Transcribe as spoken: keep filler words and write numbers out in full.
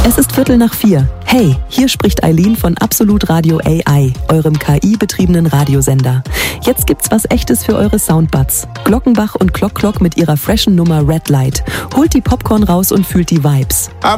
Es ist Viertel nach vier. Hey, hier spricht Eileen von Absolut Radio A I, eurem K I-betriebenen Radiosender. Jetzt gibt's was Echtes für eure Soundbuds. Glockenbach und Klock Klock mit ihrer freshen Nummer Red Light. Holt die Popcorn raus und fühlt die Vibes.